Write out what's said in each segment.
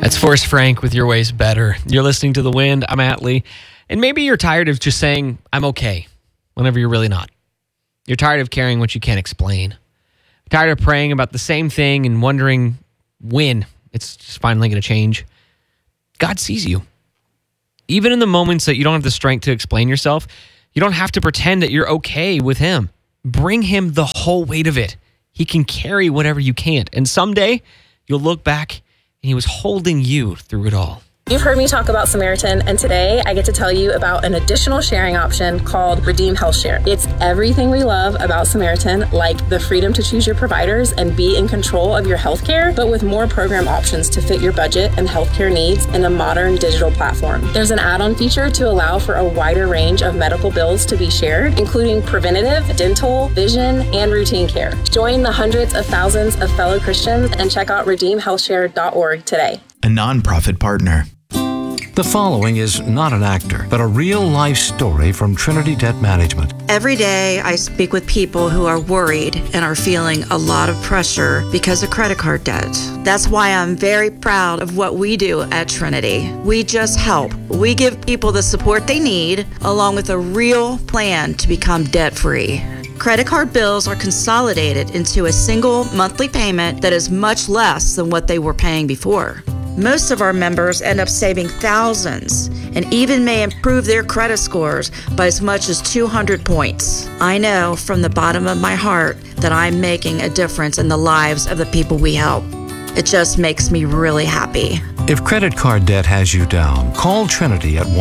That's Forrest Frank with Your Way's Better. You're listening to The Wind. I'm Atlee. And maybe you're tired of just saying, I'm okay, whenever you're really not. You're tired of carrying what you can't explain. Tired of praying about the same thing and wondering when it's just finally going to change. God sees you. Even in the moments that you don't have the strength to explain yourself, you don't have to pretend that you're okay with Him. Bring Him the whole weight of it. He can carry whatever you can't. And someday, you'll look back and He was holding you through it all. You've heard me talk about Samaritan, and today I get to tell you about an additional sharing option called Redeem Health Share. It's everything we love about Samaritan, like the freedom to choose your providers and be in control of your healthcare, but with more program options to fit your budget and healthcare needs in a modern digital platform. There's an add-on feature to allow for a wider range of medical bills to be shared, including preventative, dental, vision, and routine care. Join the hundreds of thousands of fellow Christians and check out redeemhealthshare.org today. A nonprofit partner. The following is not an actor, but a real-life story from Trinity Debt Management. Every day, I speak with people who are worried and are feeling a lot of pressure because of credit card debt. That's why I'm very proud of what we do at Trinity. We just help. We give people the support they need, along with a real plan to become debt-free. Credit card bills are consolidated into a single monthly payment that is much less than what they were paying before. Most of our members end up saving thousands and even may improve their credit scores by as much as 200 points. I know from the bottom of my heart that I'm making a difference in the lives of the people we help. It just makes me really happy. If credit card debt has you down, call Trinity at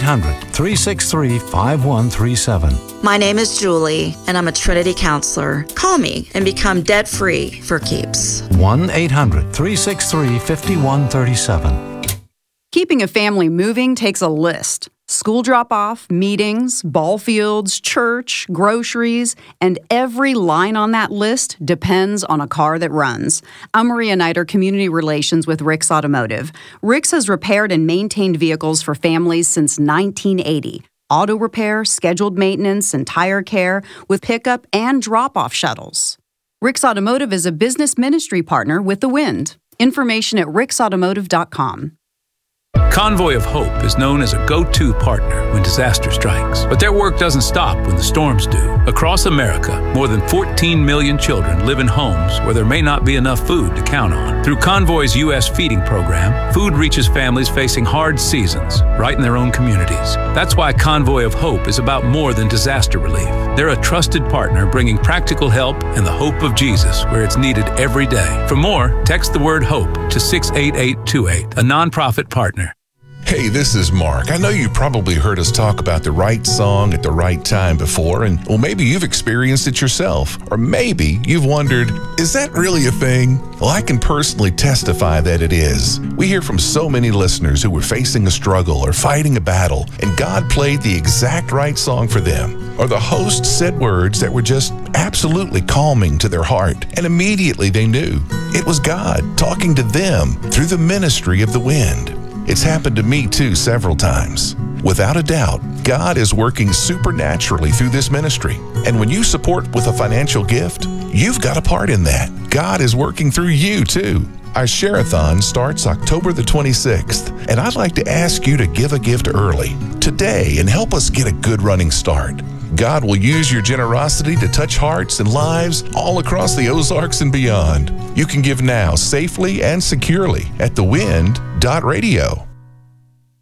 1-800-363-5137. My name is Julie, and I'm a Trinity counselor. Call me and become debt-free for keeps. 1-800-363-5137. Keeping a family moving takes a list. School drop-off, meetings, ball fields, church, groceries, and every line on that list depends on a car that runs. I'm Maria Nider, Community Relations with Rick's Automotive. Rick's has repaired and maintained vehicles for families since 1980. Auto repair, scheduled maintenance, and tire care with pickup and drop-off shuttles. Rick's Automotive is a business ministry partner with The Wind. Information at ricksautomotive.com. Convoy of Hope is known as a go-to partner when disaster strikes. But their work doesn't stop when the storms do. Across America, more than 14 million children live in homes where there may not be enough food to count on. Through Convoy's U.S. feeding program, food reaches families facing hard seasons right in their own communities. That's why Convoy of Hope is about more than disaster relief. They're a trusted partner bringing practical help and the hope of Jesus where it's needed every day. For more, text the word HOPE to 68828, a nonprofit partner. Hey, this is Mark. I know you've probably heard us talk about the right song at the right time before, and well, maybe you've experienced it yourself. Or maybe you've wondered, is that really a thing? Well, I can personally testify that it is. We hear from so many listeners who were facing a struggle or fighting a battle, and God played the exact right song for them. Or the host said words that were just absolutely calming to their heart, and immediately they knew it was God talking to them through the ministry of the wind. It's happened to me too several times. Without a doubt, God is working supernaturally through this ministry. And when you support with a financial gift, you've got a part in that. God is working through you too. Our Share-a-thon starts October the 26th, and I'd like to ask you to give a gift early, today, and help us get a good running start. God will use your generosity to touch hearts and lives all across the Ozarks and beyond. You can give now safely and securely at thewind.radio.